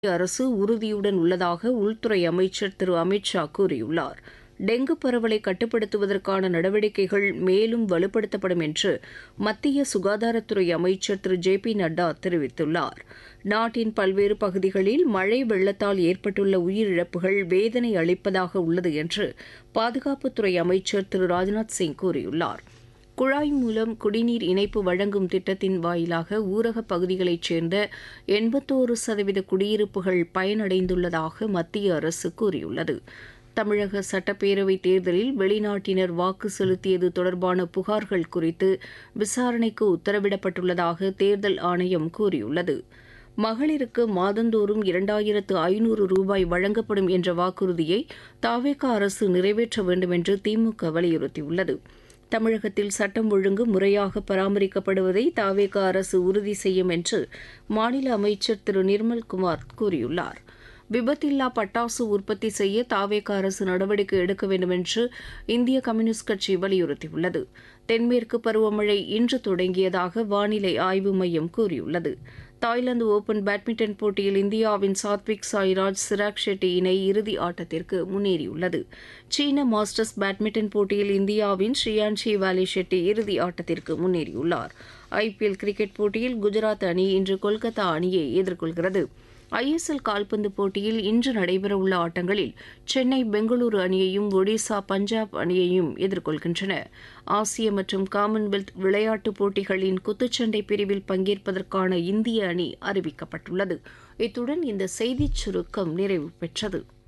அரசு உறுதியுடன் உள்ளதாக உள்துறை அமைச்சர் திரு அமித் ஷா கூறியுள்ளார். டெங்கு பரவலை கட்டுப்படுத்துவதற்கான நடவடிக்கைகள் மேலும் வலுப்படுத்தப்படும் என்று மத்திய சுகாதாரத்துறை அமைச்சர் திரு ஜே பி நட்டா தெரிவித்துள்ளார். நாட்டின் பல்வேறு பகுதிகளில் மழை வெள்ளத்தால் ஏற்பட்டுள்ள உயிரிழப்புகள் வேதனை அளிப்பதாக உள்ளது என்று பாதுகாப்புத்துறை அமைச்சர் திரு ராஜ்நாத் சிங் கூறியுள்ளார். குழாய் மூலம் குடிநீர் இணைப்பு வழங்கும் திட்டத்தின் வாயிலாக ஊரகப் பகுதிகளைச் சேர்ந்த 81% குடியிருப்புகள் பயனடைந்துள்ளதாக மத்திய அரசு கூறியுள்ளது. தமிழக சட்டப்பேரவைத் தேர்தலில் வெளிநாட்டினர் வாக்கு செலுத்தியது தொடர்பான புகார்கள் குறித்து விசாரணைக்கு உத்தரவிடப்பட்டுள்ளதாக தேர்தல் ஆணையம் கூறியுள்ளது. மகளிருக்கு மாதந்தோறும் 2500 ரூபாய் வழங்கப்படும் என்ற வாக்குறுதியை தவேக அரசு நிறைவேற்ற வேண்டும் என்று திமுக வலியுறுத்தியுள்ளது. தமிழகத்தில் சட்டம் ஒழுங்கு முறையாக பராமரிக்கப்படுவதை தவேக அரசு உறுதி செய்யும் என்று மாநில அமைச்சர் திரு நிர்மல்குமார் கூறியுள்ளார். விபத்தில்லா பட்டாசு உற்பத்தி செய்ய தவேக அரசு நடவடிக்கை எடுக்க வேண்டும் என்று இந்திய கம்யூனிஸ்ட் கட்சி வலியுறுத்தியுள்ளது. தென்மேற்கு பருவமழை இன்று தொடங்கியதாக வானிலை ஆய்வு மையம் கூறியுள்ளது. தாய்லாந்து ஓபன் பேட்மிண்டன் போட்டியில் இந்தியாவின் சாத்விக் சாய்ராஜ் சிராக் ஷெட்டி இணை இறுதி ஆட்டத்திற்கு முன்னேறியுள்ளது. சீன மாஸ்டர்ஸ் பேட்மிண்டன் போட்டியில் இந்தியாவின் ஸ்ரீயான்ஷி வாலி ஷெட்டி இறுதி ஆட்டத்திற்கு முன்னேறியுள்ளார். IPL கிரிக்கெட் போட்டியில் குஜராத் அணி இன்று கொல்கத்தா அணியை எதிர்கொள்கிறது. ISL கால்பந்து போட்டியில் இன்று நடைபெறவுள்ள ஆட்டங்களில் சென்னை பெங்களூரு அணியையும் ஒடிசா பஞ்சாப் அணியையும் எதிர்கொள்கின்றன. ஆசிய மற்றும் காமன்வெல்த் விளையாட்டுப் போட்டிகளின் குத்துச்சண்டை பிரிவில் பங்கேற்பதற்கான இந்திய அணி அறிவிக்கப்பட்டுள்ளது. இத்துடன் இந்த செய்திச் சுருக்கம் நிறைவு பெற்றது.